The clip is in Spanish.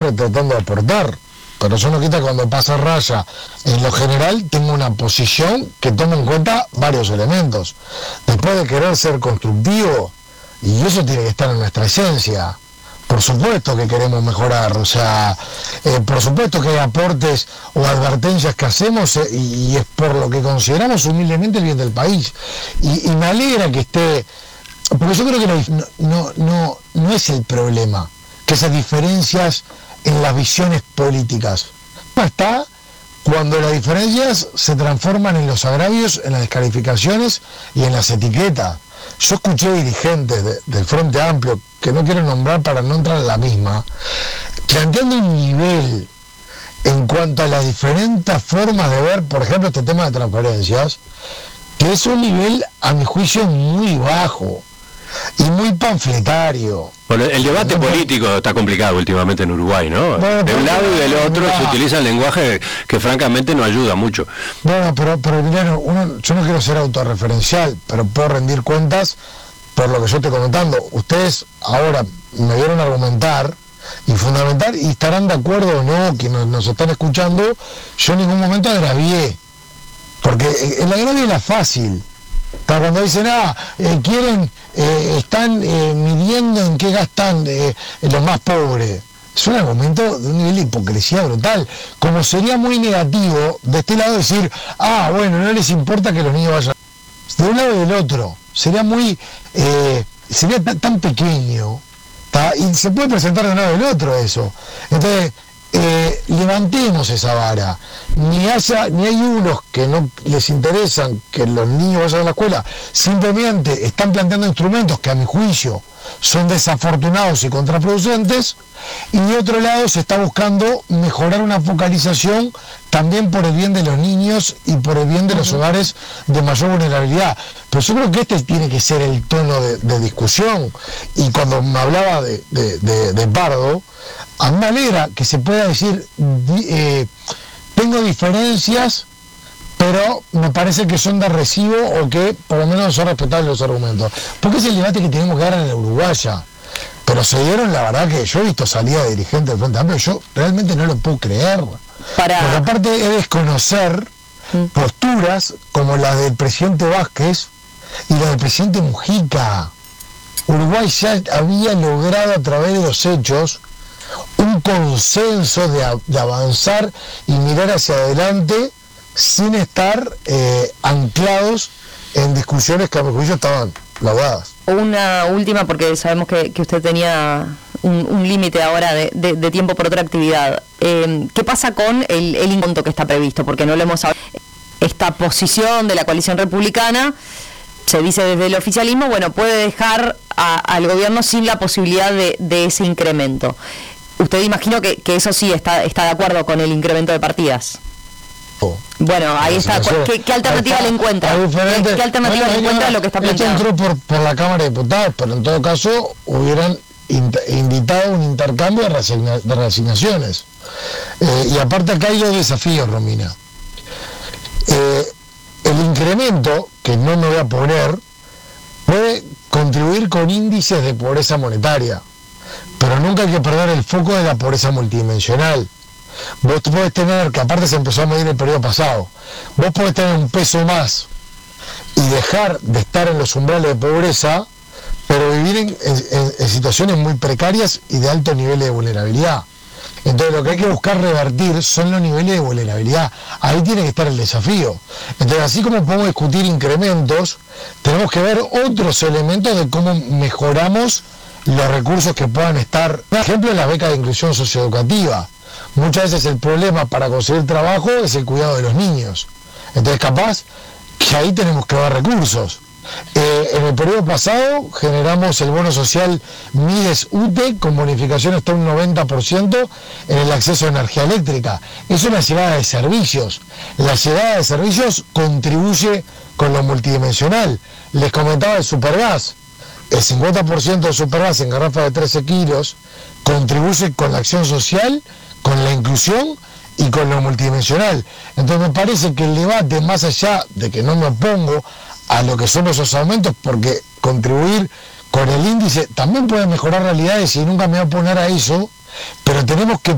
siempre tratando de aportar, pero eso no quita cuando pasa raya. En lo general tengo una posición que toma en cuenta varios elementos. Después de querer ser constructivo, y eso tiene que estar en nuestra esencia. Por supuesto que queremos mejorar, o sea, por supuesto que hay aportes o advertencias que hacemos y es por lo que consideramos humildemente el bien del país. Y me alegra que esté, porque yo creo que no es el problema, que esas diferencias en las visiones políticas. Está cuando las diferencias se transforman en los agravios, en las descalificaciones y en las etiquetas. Yo escuché dirigentes del Frente Amplio, que no quiero nombrar para no entrar en la misma, planteando un nivel en cuanto a las diferentes formas de ver, por ejemplo, este tema de transferencias, que es un nivel, a mi juicio, muy bajo y muy panfletario. Bueno, el debate político está complicado últimamente en Uruguay, ¿no? Bueno, de un lado y del otro se utiliza el lenguaje que francamente no ayuda mucho. Bueno, pero Emiliano, yo no quiero ser autorreferencial, pero puedo rendir cuentas por lo que yo estoy comentando. Ustedes ahora me vieron argumentar y fundamentar, y estarán de acuerdo o no, quienes nos están escuchando, yo en ningún momento agravié, porque el agravio es la fácil. Cuando dicen, están midiendo en qué gastan los más pobres. Es un argumento de un nivel de hipocresía brutal. Como sería muy negativo de este lado decir, bueno, no les importa que los niños vayan. De un lado y del otro. Sería sería tan pequeño. Y se puede presentar de un lado y del otro eso. Entonces, levantemos esa vara. Ni hay unos que no les interesan que los niños vayan a la escuela, simplemente están planteando instrumentos que a mi juicio son desafortunados y contraproducentes, y de otro lado se está buscando mejorar una focalización también por el bien de los niños y por el bien de los hogares de mayor vulnerabilidad. Pero yo creo que este tiene que ser el tono de discusión, y cuando me hablaba de Pardo, a mí me alegra que se pueda decir, tengo diferencias, pero me parece que son de recibo o que por lo menos son respetables los argumentos. Porque es el debate que tenemos que dar en la uruguaya. Pero se dieron, la verdad que yo he visto salida de dirigentes del Frente Amplio, yo realmente no lo puedo creer. Porque aparte es desconocer posturas como la del presidente Vázquez y la del presidente Mujica. Uruguay ya había logrado a través de los hechos un consenso de avanzar y mirar hacia adelante sin estar anclados en discusiones que a mi juicio estaban laudadas. Una última, porque sabemos que usted tenía un límite ahora de tiempo por otra actividad. ¿Qué pasa con el indulto que está previsto? Porque no lo hemos hablado. Esta posición de la coalición republicana, se dice desde el oficialismo, puede dejar al gobierno sin la posibilidad de ese incremento. Usted imagino que eso sí está de acuerdo con el incremento de partidas. Bueno, ahí está. ¿Qué alternativa le encuentra? ¿Qué alternativa le encuentra a lo que está planteado? Esto entró por la Cámara de Diputados, pero en todo caso hubieran invitado un intercambio de reasignaciones. Y aparte acá hay dos desafíos, Romina. El incremento, que no me voy a poner, puede contribuir con índices de pobreza monetaria, pero nunca hay que perder el foco de la pobreza multidimensional. Vos podés tener, que aparte se empezó a medir el periodo pasado, vos podés tener un peso más y dejar de estar en los umbrales de pobreza, pero vivir en situaciones muy precarias y de alto nivel de vulnerabilidad. Entonces lo que hay que buscar revertir son los niveles de vulnerabilidad. Ahí tiene que estar el desafío. Entonces, así como podemos discutir incrementos, tenemos que ver otros elementos de cómo mejoramos los recursos que puedan estar. Por ejemplo, las becas de inclusión socioeducativa. Muchas veces el problema para conseguir trabajo es el cuidado de los niños. Entonces, capaz que ahí tenemos que dar recursos. En el periodo pasado generamos el bono social Mides-UTE con bonificación hasta un 90% en el acceso a energía eléctrica. Es una llegada de servicios. La llegada de servicios contribuye con lo multidimensional. Les comentaba el supergas. El 50% de supergas en garrafas de 13 kilos contribuye con la acción social, con la inclusión y con lo multidimensional. Entonces me parece que el debate, más allá de que no me opongo a lo que son esos aumentos, porque contribuir con el índice también puede mejorar realidades y nunca me voy a oponer a eso, pero tenemos que